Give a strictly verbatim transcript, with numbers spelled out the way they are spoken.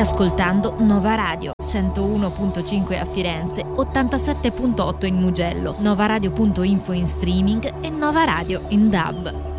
ascoltando Nova Radio, centouno virgola cinque a Firenze, ottantasette virgola otto in Mugello, novaradio punto info in streaming e Nova Radio in D A B.